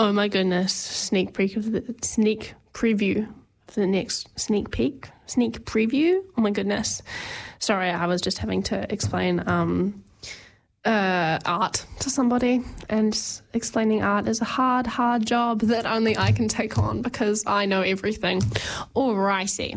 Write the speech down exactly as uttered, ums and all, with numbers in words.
Oh my goodness, sneak peek of the sneak preview of the next sneak peek, sneak preview. Oh my goodness. Sorry, I was just having to explain um, uh, art to somebody, and explaining art is a hard, hard job that only I can take on because I know everything. Alrighty.